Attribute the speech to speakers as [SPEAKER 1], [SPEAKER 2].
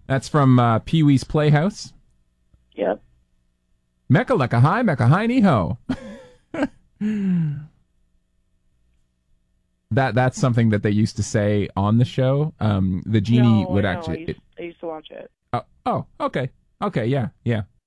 [SPEAKER 1] That's from Pee-wee's Playhouse.
[SPEAKER 2] Yep.
[SPEAKER 1] Mecca hi, Mecca hi, ni ho. That's something that they used to say on the show. The genie would actually.
[SPEAKER 2] I used to watch it.
[SPEAKER 1] Oh, okay, yeah.